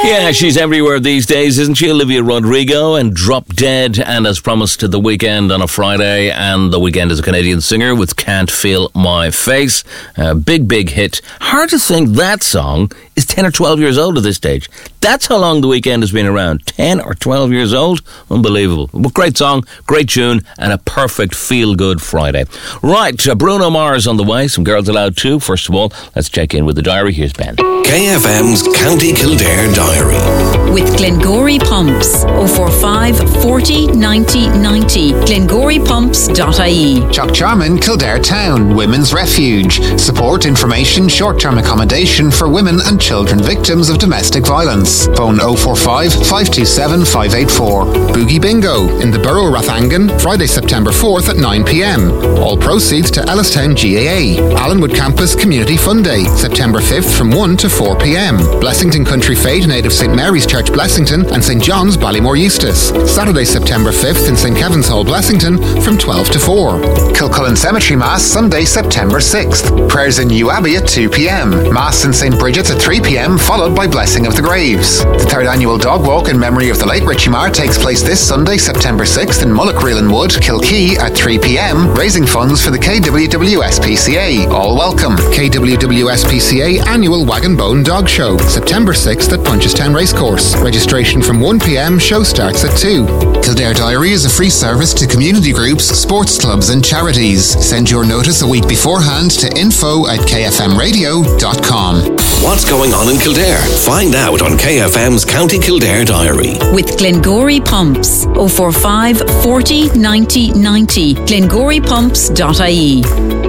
Yeah, she's everywhere these days, isn't she? Olivia Rodrigo and Drop Dead, and as promised, The Weekend on a Friday, and The Weekend is a Canadian singer with Can't Feel My Face. Big hit. Hard to think that song is 10 or 12 years old at this stage. That's how long The Weekend has been around. 10 or 12 years old? Unbelievable. Well, great song, great tune, and a perfect feel-good Friday. Right, Bruno Mars on the way. Some Girls Aloud too. First of all, let's check in with the diary. Here's Ben. KFM's County Kildare Diary. With Glengory Pumps. 045 40 90 90. GlengoryPumps.ie. Chuckcharman, Kildare Town, Women's Refuge. Support, information, short-term accommodation for women and children victims of domestic violence. Phone 045 527 584. Boogie Bingo in the Borough of Rathangan, Friday, September 4th at 9 p.m. All proceeds to Ellistown GAA. Allenwood Campus Community Fun Day, September 5th from 1 to 4 p.m. Blessington Country Fete, Native St Mary's Church Blessington and St John's Ballymore Eustace. Saturday, September 5th in St Kevin's Hall Blessington from 12 to 4. Kilcullen Cemetery Mass, Sunday, September 6th. Prayers in New Abbey at 2 p.m. Mass in St Bridget's at 3 p.m, followed by Blessing of the Graves. The third annual dog walk in memory of the late Richie Marr takes place this Sunday, September 6th in Mullaghreelan Wood, Kilkee at 3 p.m, raising funds for the KWWSPCA. All welcome. KWWSPCA Annual Wagon Bone Dog Show, September 6th at Punchestown Racecourse. Registration from 1 p.m, show starts at 2. Kildare Diary is a free service to community groups, sports clubs and charities. Send your notice a week beforehand to info@kfmradio.com. What's going on in Kildare? Find out on KFM's County Kildare Diary. With Glengory Pumps. 045 40 90 90. GlengoryPumps.ie.